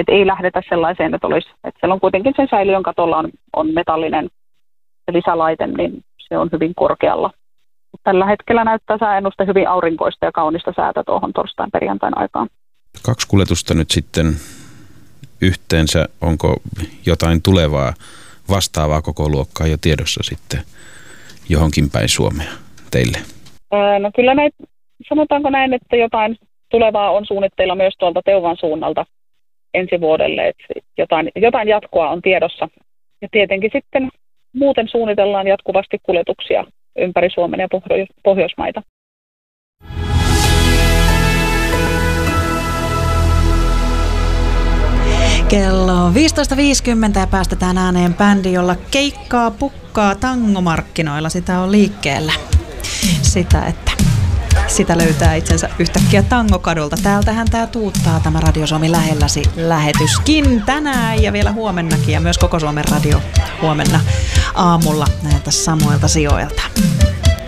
ei lähdetä sellaiseen, että siellä on kuitenkin sen säiliön katolla on metallinen lisälaite, niin se on hyvin korkealla. Tällä hetkellä näyttää sääennuste hyvin aurinkoista ja kaunista säätä tuohon torstain perjantain aikaan. 2 kuljetusta nyt sitten yhteensä. Onko jotain tulevaa vastaavaa koko luokkaa jo tiedossa sitten johonkin päin Suomea teille? No kyllä sanotaanko näin, että jotain tulevaa on suunnitteilla myös tuolta Teuvan suunnalta ensi vuodelle, että jotain jatkoa on tiedossa. Ja tietenkin sitten muuten suunnitellaan jatkuvasti kuljetuksia ympäri Suomen ja Pohjoismaita. Kello 15.50 ja päästetään ääneen bändi, jolla keikkaa pukkaa tangomarkkinoilla. Sitä on liikkeellä. Sitä löytää itsensä yhtäkkiä tangokadulta. Täältähän tää tuuttaa tämä Radio Suomi lähelläsi lähetyskin tänään ja vielä huomennakin ja myös koko Suomen radio huomenna aamulla näiltä samoilta sijoilta.